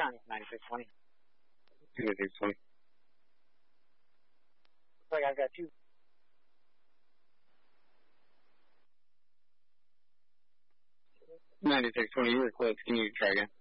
Johnny, 9620. 9620. Looks like I've got two. 9620, you were close. Can you try again?